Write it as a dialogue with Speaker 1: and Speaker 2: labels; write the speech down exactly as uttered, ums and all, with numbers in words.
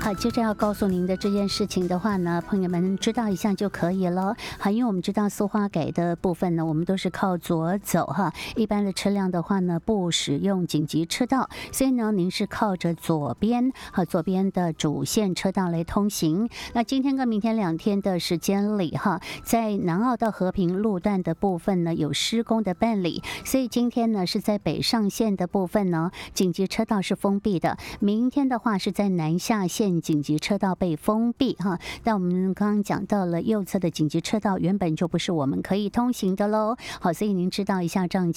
Speaker 1: 好，接着要告诉您的这件事情的话呢，朋友们知道一下就可以了。好，因为我们知道苏花改的部分呢，我们都是靠左走哈，一般的车辆的话呢，不使用紧急车道，所以呢，您是靠着左边和左边的主线车道来通行。那今天跟明天两天的时间里哈，在南澳到和平路段的部分呢，有施工的办理，所以今天呢是在北上线的部分呢，紧急车道是封闭的。明天的话是在南下线紧急车道被封闭哈。但我们刚刚讲到了右侧的紧急车道原本就不是我们可以通行的喽。好，所以您知道一下这样